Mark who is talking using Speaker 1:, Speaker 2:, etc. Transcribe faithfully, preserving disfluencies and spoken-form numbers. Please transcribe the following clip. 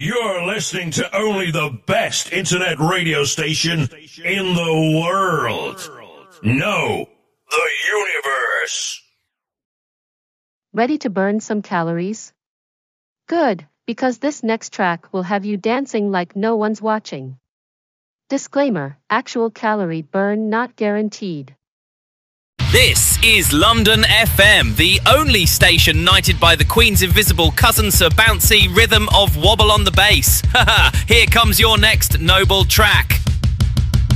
Speaker 1: You're listening to only the best internet radio station in the world. No, the universe.
Speaker 2: Ready to burn some calories? Good, because this next track will have you dancing like no one's watching. Disclaimer, actual calorie burn not guaranteed.
Speaker 3: This is London F M, the only station knighted by the Queen's invisible cousin Sir Bouncy rhythm of wobble on the bass. Haha, here comes your next noble track.